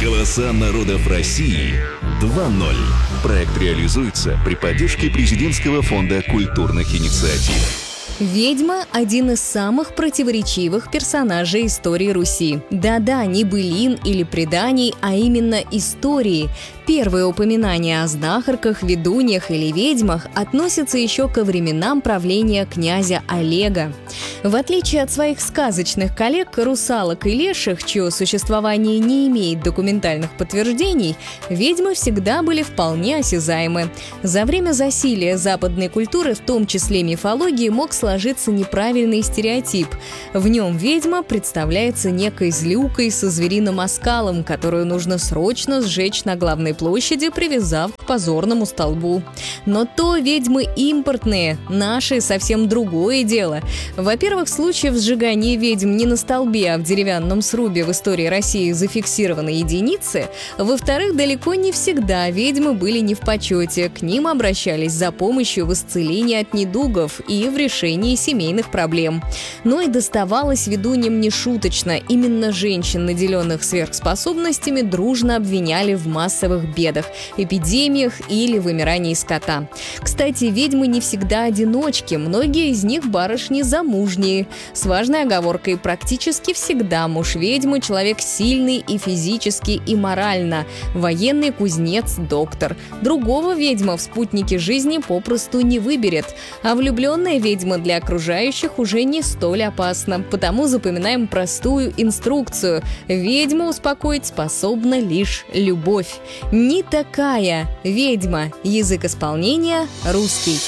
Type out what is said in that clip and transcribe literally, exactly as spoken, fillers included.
Голоса народов России два ноль. Проект реализуется при поддержке Президентского фонда культурных инициатив. Ведьма – один из самых противоречивых персонажей истории Руси. Да-да, не былин или преданий, а именно истории. Первые упоминания о знахарках, ведуньях или ведьмах относятся еще ко временам правления князя Олега. В отличие от своих сказочных коллег, русалок и леших, чье существование не имеет документальных подтверждений, ведьмы всегда были вполне осязаемы. За время засилия западной культуры, в том числе мифологии, мог сложиться неправильный стереотип. В нем ведьма представляется некой злюкой со звериным оскалом, которую нужно срочно сжечь на главной площади, привязав к позорному столбу. Но то ведьмы импортные, наши совсем другое дело. Во-первых, случаев сжигания ведьм не на столбе, а в деревянном срубе в истории России зафиксированы единицы. Во-вторых, далеко не всегда ведьмы были не в почете. К ним обращались за помощью в исцелении от недугов и в решении семейных проблем. Но и доставалось ведуньям нешуточно. Именно женщин, наделенных сверхспособностями, дружно обвиняли в массовых бедах, эпидемиях или вымирании скота. Кстати, ведьмы не всегда одиночки, многие из них барышни замужние. С важной оговоркой: практически всегда муж ведьмы – человек сильный и физически, и морально, военный, кузнец, доктор. Другого ведьма в спутнике жизни попросту не выберет. А влюбленная ведьма для окружающих уже не столь опасна, потому запоминаем простую инструкцию: ведьму успокоить способна лишь любовь. Не такая ведьма. Язык исполнения – русский.